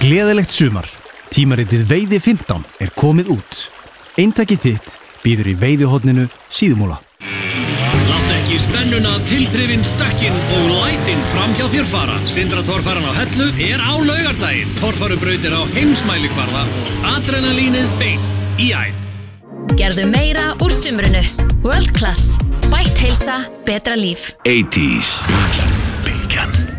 Gleðilegt sumar. Tímaritið Veiði 15 komið út. Eintakið þitt býður í veiðihorninu Síðumúla. Láttu ekki spennuna, tilþrifin, stökkin og lætin fram hjá þér fara. Sindratorfaran á Hellu á laugardaginn. Torfarubrautir á heimsmælikvarða. Adrenalínið beint í æð. Gerðu meira úr sumrinu. World Class. Bætt heilsa, betra líf. 80s. Bylgjan.